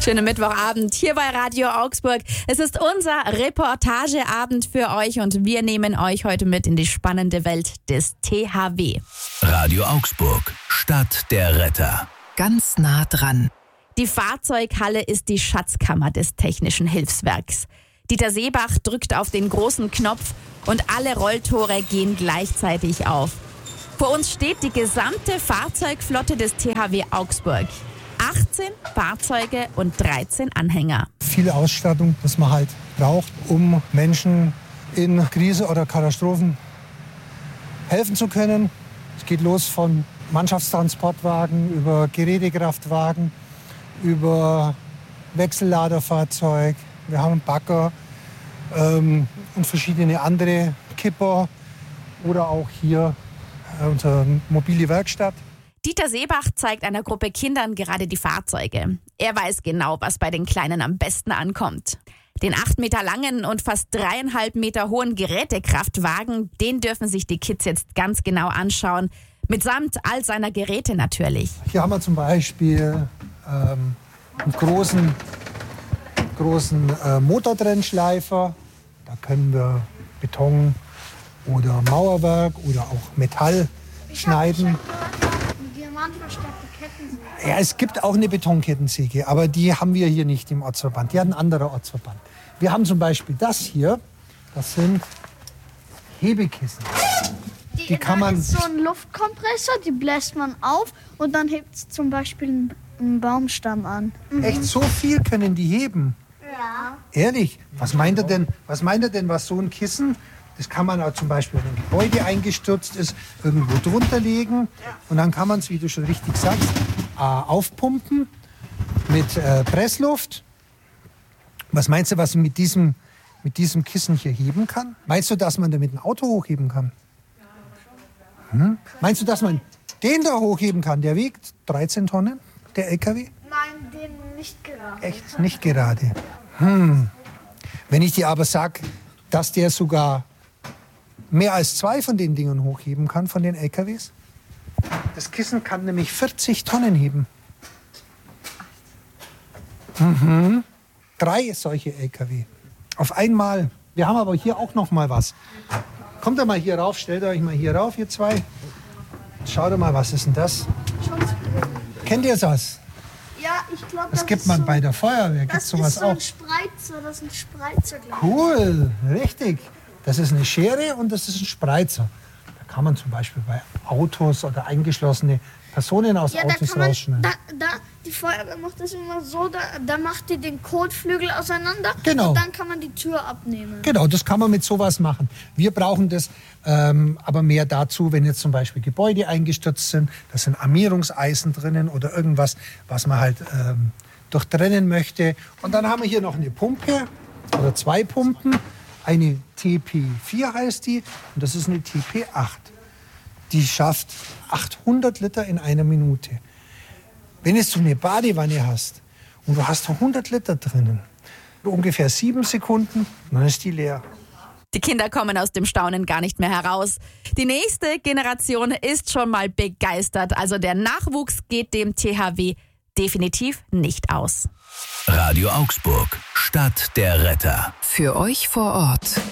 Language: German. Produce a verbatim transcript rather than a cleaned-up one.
Schönen Mittwochabend hier bei Radio Augsburg. Es ist unser Reportageabend für euch und wir nehmen euch heute mit in die spannende Welt des T H W. Radio Augsburg, Stadt der Retter. Ganz nah dran. Die Fahrzeughalle ist die Schatzkammer des Technischen Hilfswerks. Dieter Seebach drückt auf den großen Knopf und alle Rolltore gehen gleichzeitig auf. Vor uns steht die gesamte Fahrzeugflotte des T H W Augsburg. achtzehn Fahrzeuge und dreizehn Anhänger. Viel Ausstattung, das man halt braucht, um Menschen in Krise oder Katastrophen helfen zu können. Es geht los von Mannschaftstransportwagen über Gerätekraftwagen, über Wechselladerfahrzeug. Wir haben einen Bagger ähm, und verschiedene andere Kipper oder auch hier äh, unsere mobile Werkstatt. Dieter Seebach zeigt einer Gruppe Kindern gerade die Fahrzeuge. Er weiß genau, was bei den Kleinen am besten ankommt. Den acht Meter langen und fast dreieinhalb Meter hohen Gerätekraftwagen, den dürfen sich die Kids jetzt ganz genau anschauen. Mitsamt all seiner Geräte natürlich. Hier haben wir zum Beispiel ähm, einen großen, großen äh, Motortrennschleifer. Da können wir Beton oder Mauerwerk oder auch Metall schneiden. Ja, es gibt auch eine Betonkettensäge, aber die haben wir hier nicht im Ortsverband. Die hat ein anderer Ortsverband. Wir haben zum Beispiel das hier. Das sind Hebekissen. Die, die kann man. Das ist so ein Luftkompressor, die bläst man auf und dann hebt es zum Beispiel einen, einen Baumstamm an. Mhm. Echt, so viel können die heben? Ja. Ehrlich? Was meint er denn, was meint er denn, was so ein Kissen, das kann man auch zum Beispiel, wenn ein Gebäude eingestürzt ist, irgendwo drunter legen. Und dann kann man es, wie du schon richtig sagst, aufpumpen mit äh, Pressluft. Was meinst du, was man mit diesem, mit diesem Kissen hier heben kann? Meinst du, dass man damit ein Auto hochheben kann? Hm? Meinst du, dass man den da hochheben kann? Der wiegt dreizehn Tonnen, der L K W? Nein, den nicht gerade. Echt, nicht gerade. Hm. Wenn ich dir aber sage, dass der sogar mehr als zwei von den Dingen hochheben kann, von den L K Ws. Das Kissen kann nämlich vierzig Tonnen heben. Mhm. Drei solche L K W. Auf einmal. Wir haben aber hier auch noch mal was. Kommt da mal hier rauf, stellt euch mal hier rauf, ihr zwei. Schaut doch mal, was ist denn das? Kennt ihr das? Ja, ich glaube, Das das gibt ist man so, bei der Feuerwehr. Gibt's das sowas ist so ein auch? Spreizer, das ist ein Spreizer, glaube ich. Cool, richtig. Das ist eine Schere und das ist ein Spreizer. Da kann man zum Beispiel bei Autos oder eingeschlossene Personen aus Ja, da Autos kann man, rausschneiden. da, da, die Feuerwehr macht das immer so, da, da macht die den Kotflügel auseinander Genau. und dann kann man die Tür abnehmen. Genau, das kann man mit sowas machen. Wir brauchen das ähm, aber mehr dazu, wenn jetzt zum Beispiel Gebäude eingestürzt sind, da sind Armierungseisen drinnen oder irgendwas, was man halt ähm, durchtrennen möchte. Und dann haben wir hier noch eine Pumpe oder zwei Pumpen. Eine T P vier heißt die und das ist eine T P acht. Die schafft achthundert Liter in einer Minute. Wenn jetzt du eine Badewanne hast und du hast hundert Liter drinnen, ungefähr sieben Sekunden, dann ist die leer. Die Kinder kommen aus dem Staunen gar nicht mehr heraus. Die nächste Generation ist schon mal begeistert. Also der Nachwuchs geht dem T H W definitiv nicht aus. Radio Augsburg, Stadt der Retter. Für euch vor Ort